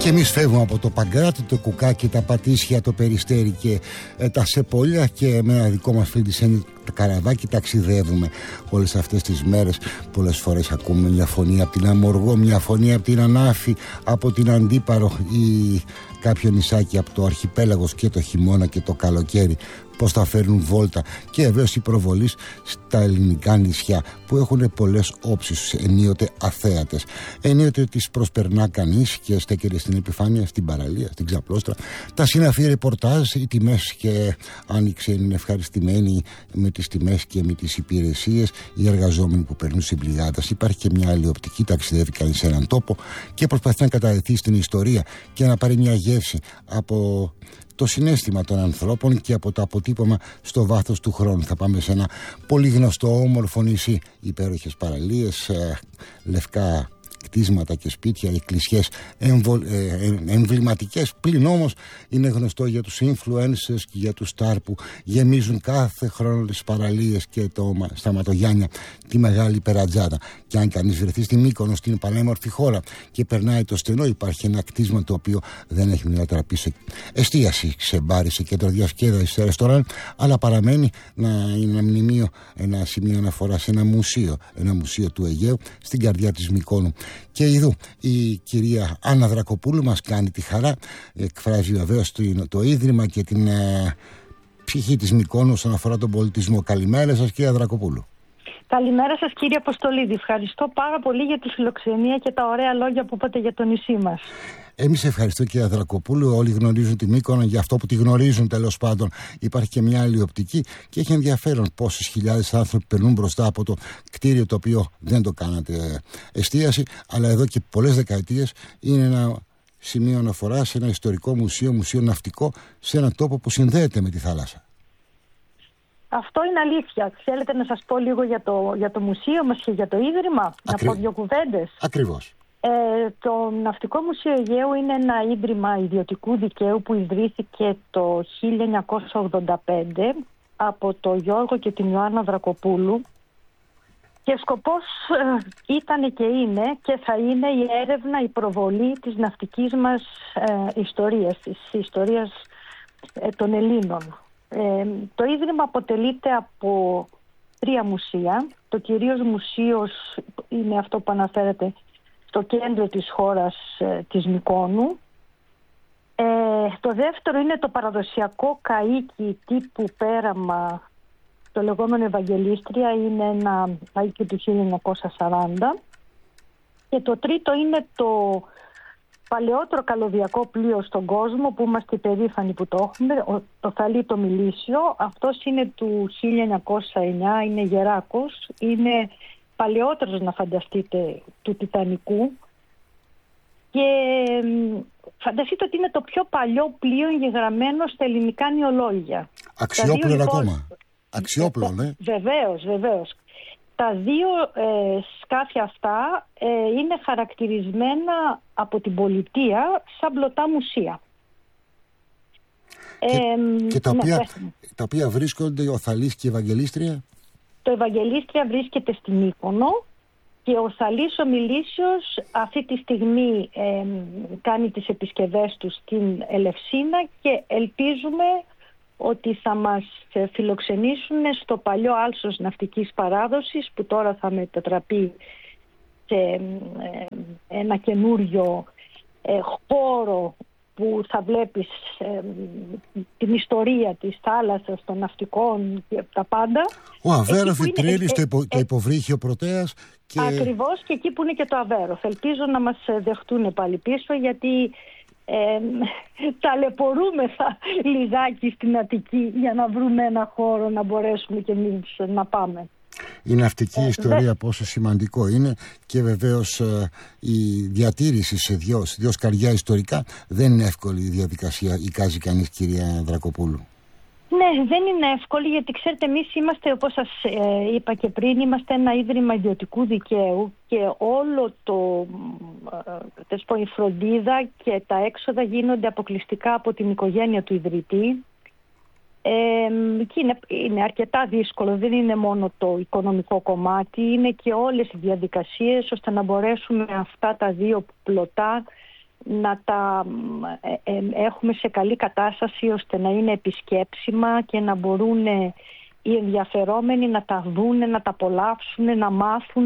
Και εμείς φεύγουμε από το Παγκράτη, το Κουκάκι, τα Πατήσια, το Περιστέρι και τα Σεπόλια και με ένα δικό μας φίλο της τα Καραβάκι ταξιδεύουμε όλες αυτές τις μέρες. Πολλές φορές ακούμε μια φωνή από την Αμοργό, μια φωνή από την Ανάφη, από την Αντίπαρο ή κάποιο νησάκι από το Αρχιπέλαγος και το χειμώνα και το καλοκαίρι, πώς θα φέρνουν βόλτα, και βεβαίως η προβολή στα ελληνικά νησιά που έχουν πολλές όψεις, ενίοτε αθέατες. Ενίοτε τις προσπερνά κανείς και στέκεται στην επιφάνεια, στην παραλία, στην ξαπλώστρα. Τα συναφή ρεπορτάζ, οι τιμές και άνοιξε είναι ευχαριστημένοι με τις τιμές και με τις υπηρεσίες, οι εργαζόμενοι που περνούν στην πληγάτα. Υπάρχει και μια άλλη οπτική, ταξιδεύει κανείς σε έναν τόπο και προσπαθεί να καταδεθεί στην ιστορία και να πάρει μια γεύση από το συναίσθημα των ανθρώπων και από το αποτύπωμα στο βάθος του χρόνου. Θα πάμε σε ένα πολύ γνωστό όμορφο νησί, υπέροχες παραλίες, λευκά κτίσματα και σπίτια, εκκλησιές εμβληματικές, πλην όμως είναι γνωστό για τους influencers και για τους star που γεμίζουν κάθε χρόνο τις παραλίες και στα Ματογιάννια τη μεγάλη περατζάδα. Και αν κανείς βρεθεί στη Μύκονο, στην πανέμορφη χώρα, και περνάει το στενό, υπάρχει ένα κτίσμα το οποίο δεν έχει μιλότερα πίσω εστίαση, σε μπάρι, σε κέντρο διασκέδαση, σε ρεστοράν, αλλά παραμένει να είναι ένα μνημείο, ένα σημείο αναφορά σε ένα μουσείο του Αιγαίου στην καρδιά της Μυκόνου. Και ειδού η κυρία Άννα Δρακοπούλου μας κάνει τη χαρά, εκφράζει βεβαίως το ίδρυμα και την ψυχή της Μυκόνου όσον αφορά τον πολιτισμό. Καλημέρα σας, κυρία Δρακοπούλου. Καλημέρα σας, κύριε Αποστολίδη. Ευχαριστώ πάρα πολύ για τη φιλοξενία και τα ωραία λόγια που είπατε για το νησί μας. Εμείς ευχαριστώ, κυρία Δρακοπούλου. Όλοι γνωρίζουν τη Μύκονο, για αυτό που τη γνωρίζουν τέλος πάντων. Υπάρχει και μια άλλη οπτική και έχει ενδιαφέρον πόσες χιλιάδες άνθρωποι περνούν μπροστά από το κτίριο το οποίο δεν το κάνατε εστίαση, αλλά εδώ και πολλές δεκαετίες είναι ένα σημείο αναφορά σε ένα ιστορικό μουσείο ναυτικό, σε έναν τόπο που συνδέεται με τη θάλασσα. Αυτό είναι αλήθεια. Θέλετε να σας πω λίγο για το μουσείο μας και για το ίδρυμα? Να πω δύο κουβέντες. Ακριβώς. Το Ναυτικό Μουσείο Αιγαίου είναι ένα ίδρυμα ιδιωτικού δικαίου που ιδρύθηκε το 1985 από τον Γιώργο και την Ιωάννα Δρακοπούλου, και σκοπός ήταν και είναι και θα είναι η έρευνα, η προβολή της ναυτικής μας ιστορίας, της ιστορίας των Ελλήνων. Το ίδρυμα αποτελείται από 3 μουσεία. Το κυρίως μουσείο είναι αυτό που αναφέρεται στο κέντρο της χώρας της Μυκόνου. Το δεύτερο είναι το παραδοσιακό καΐκι τύπου πέραμα, το λεγόμενο Ευαγγελίστρια, είναι ένα καΐκι του 1940. Και το τρίτο είναι το παλαιότερο καλωδιακό πλοίο στον κόσμο, που είμαστε περήφανοι που το έχουμε, το Θαλίτο Μιλήσιο. Αυτός είναι του 1909, είναι γεράκος, είναι παλαιότερος, να φανταστείτε, του Τιτανικού, και φανταστείτε ότι είναι το πιο παλιό πλοίο εγγεγραμμένο στα ελληνικά νεολόγια. Αξιόπλων ακόμα. Αξιόπλων, Βεβαίως. Τα 2 σκάφη αυτά είναι χαρακτηρισμένα από την πολιτεία σαν πλωτά μουσεία. Και τα οποία βρίσκονται ο Θαλής και η Ευαγγελίστρια? Το Ευαγγελίστρια βρίσκεται στην Μύκονο και ο Θαλής ο Μιλήσιος αυτή τη στιγμή κάνει τις επισκευές του στην Ελευσίνα, και ελπίζουμε ότι θα μας φιλοξενήσουν στο παλιό άλσος ναυτικής παράδοσης, που τώρα θα μετατραπεί σε ένα καινούριο χώρο που θα βλέπεις την ιστορία της θάλασσας, των ναυτικών και τα πάντα. Ο Αβέροφ, η Τρίλη, το υποβρύχιο Πρωτέας. Ακριβώς, και εκεί που είναι και το Αβέροφ. Ελπίζω να μας δεχτούν πάλι πίσω, γιατί ταλαιπωρούμεθα λιγάκι στην Αττική για να βρούμε ένα χώρο να μπορέσουμε και εμείς να πάμε. Η ναυτική ιστορία πόσο σημαντικό είναι, και βεβαίως η διατήρηση σε δυο σκαριά ιστορικά δεν είναι εύκολη η διαδικασία, εικάζει κανείς, κυρία Δρακοπούλου. Ναι, δεν είναι εύκολη, γιατί ξέρετε, εμείς είμαστε, όπως σας είπα και πριν, είμαστε ένα ίδρυμα ιδιωτικού δικαίου, και όλο η φροντίδα και τα έξοδα γίνονται αποκλειστικά από την οικογένεια του ιδρυτή. Και είναι αρκετά δύσκολο, δεν είναι μόνο το οικονομικό κομμάτι, είναι και όλες οι διαδικασίες ώστε να μπορέσουμε αυτά τα 2 πλωτά να τα έχουμε σε καλή κατάσταση ώστε να είναι επισκέψιμα και να μπορούν οι ενδιαφερόμενοι να τα δούνε, να τα απολαύσουν, να μάθουν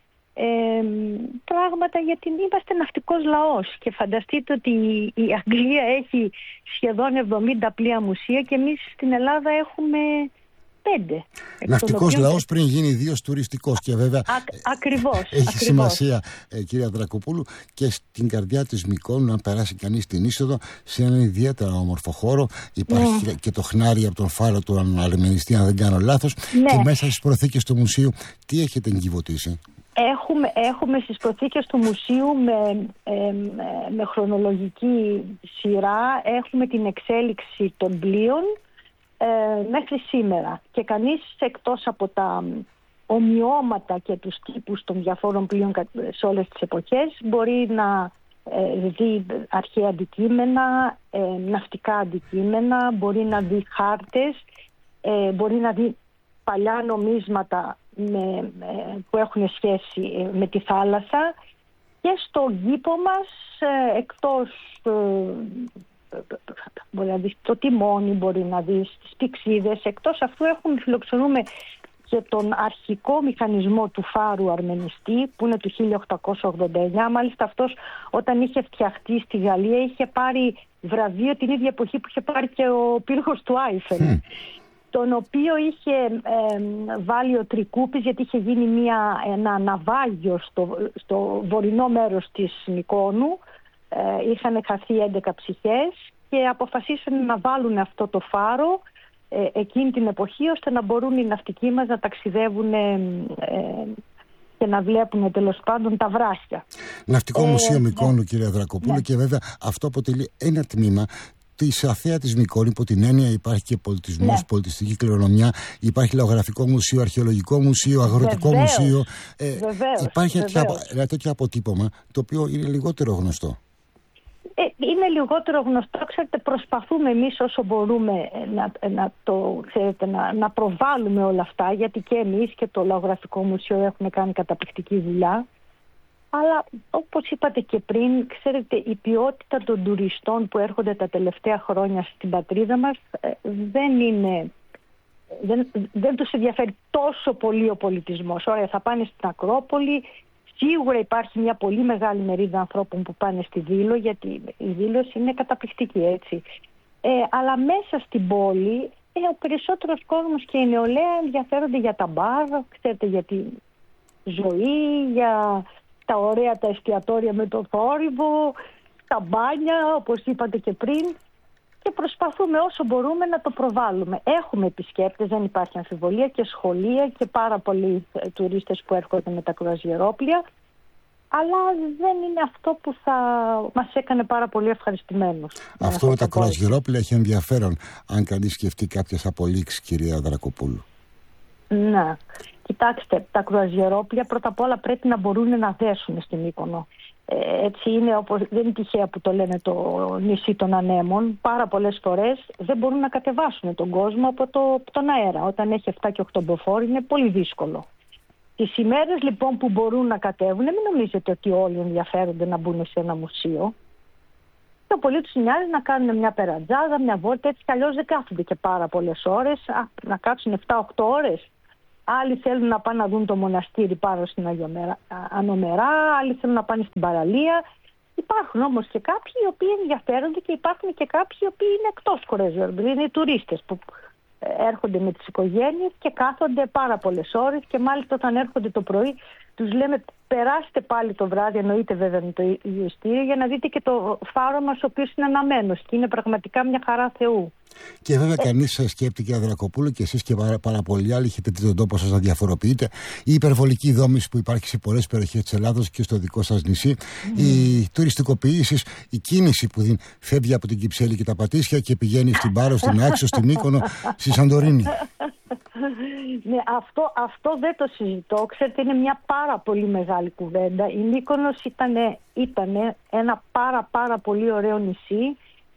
πράγματα, γιατί είμαστε ναυτικός λαός και φανταστείτε ότι η Αγγλία έχει σχεδόν 70 πλοία μουσεία και εμείς στην Ελλάδα έχουμε 5. Ναυτικός λαός πριν γίνει ιδίως τουριστικός και βέβαια ακριβώς, έχει σημασία, κυρία Δρακοπούλου, και στην καρδιά της Μυκόνου να περάσει κανείς την είσοδο σε έναν ιδιαίτερα όμορφο χώρο. Υπάρχει και το χνάρι από τον φάρο του Αρμενιστή, αν δεν κάνω λάθος, και μέσα στις προθήκες του μουσείου τι έχετε εγκυβωτήσει? Έχουμε στις προθήκες του μουσείου με χρονολογική σειρά, έχουμε την εξέλιξη των πλοίων μέχρι σήμερα, και κανείς εκτός από τα ομοιώματα και τους τύπους των διαφόρων πλοίων σε όλες τις εποχές μπορεί να δει αρχαία αντικείμενα, ναυτικά αντικείμενα, μπορεί να δει χάρτες, μπορεί να δει παλιά νομίσματα που έχουν σχέση με τη θάλασσα, και στο γήπο μας εκτός μπορεί να δεις το τιμόνι, μπορεί να δεις τις πυξίδες, εκτός αυτού φιλοξενούμε και τον αρχικό μηχανισμό του φάρου Αρμενιστή που είναι του 1889. Μάλιστα αυτός όταν είχε φτιαχτεί στη Γαλλία είχε πάρει βραβείο την ίδια εποχή που είχε πάρει και ο πύργος του Άιφελ, τον οποίο είχε βάλει ο Τρικούπης, γιατί είχε γίνει ένα ναυάγιο στο βορεινό μέρος της Μυκόνου. Είχαν χαθεί 11 ψυχές και αποφασίσαν να βάλουν αυτό το φάρο εκείνη την εποχή, ώστε να μπορούν οι ναυτικοί μας να ταξιδεύουν και να βλέπουν τέλος πάντων τα βράχια. Ναυτικό Μουσείο Μυκόνου, κυρία Δρακοπούλου, και βέβαια αυτό αποτελεί ένα τμήμα της ΑΘΕΑ της Μυκόνου. Υπό την έννοια υπάρχει και πολιτισμός, πολιτιστική κληρονομιά, υπάρχει λαογραφικό μουσείο, αρχαιολογικό μουσείο, αγροτικό μουσείο. Υπάρχει ένα τέτοιο αποτύπωμα το οποίο είναι λιγότερο γνωστό. Είναι λιγότερο γνωστό, ξέρετε, προσπαθούμε εμείς όσο μπορούμε να προβάλλουμε όλα αυτά, γιατί και εμείς και το Λαογραφικό Μουσείο έχουμε κάνει καταπληκτική δουλειά. Αλλά όπως είπατε και πριν, ξέρετε, η ποιότητα των τουριστών που έρχονται τα τελευταία χρόνια στην πατρίδα μας δεν τους ενδιαφέρει τόσο πολύ ο πολιτισμός. Ωραία, θα πάνε στην Ακρόπολη. Σίγουρα υπάρχει μια πολύ μεγάλη μερίδα ανθρώπων που πάνε στη Δήλο, γιατί η Δήλος είναι καταπληκτική, έτσι. Αλλά μέσα στην πόλη ο περισσότερος κόσμος και η νεολαία ενδιαφέρονται για τα μπαρ, ξέρετε, για τη ζωή, για τα ωραία τα εστιατόρια με το θόρυβο, τα μπάνια, όπως είπατε και πριν, και προσπαθούμε όσο μπορούμε να το προβάλλουμε. Έχουμε επισκέπτες, δεν υπάρχει αμφιβολία, και σχολεία και πάρα πολλοί τουρίστες που έρχονται με τα κρουαζιερόπλια, αλλά δεν είναι αυτό που θα μας έκανε πάρα πολύ ευχαριστημένους. Αυτό με τα κρουαζιερόπλια έχει ενδιαφέρον, αν κανείς σκεφτεί κάποιες απολύξεις, κυρία Δρακοπούλου. Ναι. Κοιτάξτε, τα κρουαζιερόπλια πρώτα απ' όλα πρέπει να μπορούν να δέσουν στην Μύκονο. Έτσι είναι, δεν είναι τυχαία που το λένε το νησί των ανέμων. Πάρα πολλές φορές δεν μπορούν να κατεβάσουν τον κόσμο από τον αέρα. Όταν έχει 7 και 8 μποφόρ είναι πολύ δύσκολο. Τις ημέρες λοιπόν που μπορούν να κατέβουν, μην νομίζετε ότι όλοι ενδιαφέρονται να μπουν σε ένα μουσείο. Το πολύ τους νοιάζει να κάνουν μια περατζάδα, μια βόλτα, έτσι κι αλλιώς δεν κάθονται και πάρα πολλές ώρες. Να κάτσουν 7-8 ώρες. Άλλοι θέλουν να πάνε να δουν το μοναστήρι πάνω στην Ανομερά, άλλοι θέλουν να πάνε στην παραλία. Υπάρχουν όμως και κάποιοι οι οποίοι ενδιαφέρονται και υπάρχουν και κάποιοι οι οποίοι είναι εκτός κρουαζιερόπλου, είναι οι τουρίστες που έρχονται με τις οικογένειες και κάθονται πάρα πολλές ώρες, και μάλιστα όταν έρχονται το πρωί τους λέμε περάστε πάλι το βράδυ, εννοείται βέβαια με το ειστήριο, για να δείτε και το φάρο μας ο οποίος είναι αναμένος και είναι πραγματικά μια χαρά Θεού. Και βέβαια κανείς σας σκέπτηκε, κυρία Δρακοπούλου, και εσείς και πάρα πολλοί άλλοι έχετε δει τον τόπο σας να διαφοροποιείτε. Η υπερβολική δόμηση που υπάρχει σε πολλές περιοχές της Ελλάδος και στο δικό σας νησί, οι τουριστικοποιήσεις, η κίνηση που φεύγει από την Κυψέλη και τα Πατήσια και πηγαίνει στην Πάρο, στην Άξο, στην Μύκονο, στη Σαντορίνη. Ναι, αυτό δεν το συζητώ. Ξέρετε, είναι μια πάρα πολύ μεγάλη κουβέντα. Η Μύκονος ήταν ένα πάρα πολύ ωραίο νησί,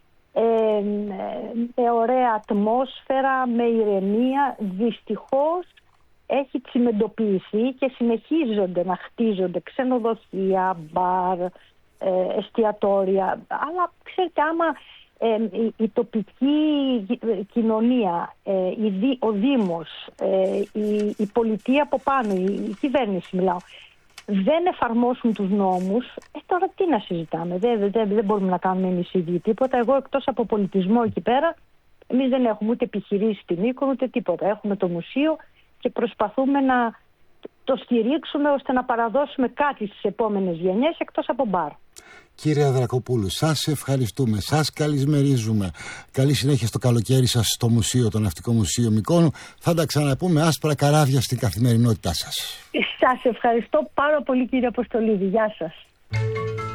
με ωραία ατμόσφαιρα, με ηρεμία. Δυστυχώς έχει τσιμεντοποιηθεί και συνεχίζονται να χτίζονται ξενοδοχεία, μπαρ, εστιατόρια. Αλλά ξέρετε, άμα η τοπική κοινωνία, ο Δήμος, η πολιτεία από πάνω, η κυβέρνηση μιλάω, δεν εφαρμόσουν τους νόμους, τώρα τι να συζητάμε, δεν μπορούμε να κάνουμε εμείς ίδιοι τίποτα. Εγώ εκτός από πολιτισμό εκεί πέρα, εμείς δεν έχουμε ούτε επιχειρήσει στην Μύκονο ούτε τίποτα. Έχουμε το μουσείο και προσπαθούμε να το στηρίξουμε ώστε να παραδώσουμε κάτι στις επόμενες γενιές εκτός από μπαρ. Κύριε Δρακοπούλου, σας ευχαριστούμε, σας καλησμερίζουμε. Καλή συνέχεια στο καλοκαίρι σας στο μουσείο, το Ναυτικό Μουσείο Μυκόνου. Θα τα ξαναπούμε άσπρα καράβια στην καθημερινότητά σας. Σας ευχαριστώ πάρα πολύ, κύριε Αποστολίδη. Γεια σας.